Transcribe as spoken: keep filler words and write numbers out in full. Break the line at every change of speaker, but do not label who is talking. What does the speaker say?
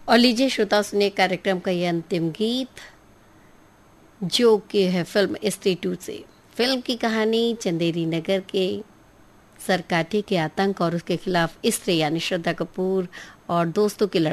और लीजिए श्रोता सुनिए कार्यक्रम का ये अंतिम गीत जो कि है फिल्म स्त्री टू से। फिल्म की कहानी चंदेरी नगर के सरकाठी के आतंक और उसके खिलाफ स्त्री यानी श्रद्धा कपूर और दोस्तों की लड़ाई